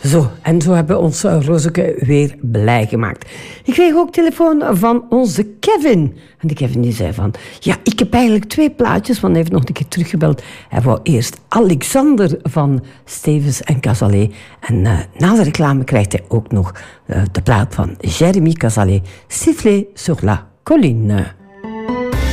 Zo hebben we ons Rozeke weer blij gemaakt. Ik kreeg ook telefoon van onze Kevin. En de Kevin die zei van... Ja, ik heb eigenlijk 2 plaatjes, want hij heeft nog een keer teruggebeld. Hij wou eerst Alexander van Stevens en Cazalet. En na de reclame krijgt hij ook nog de plaat van Jérémy Cazalet. Siffler sur la colline.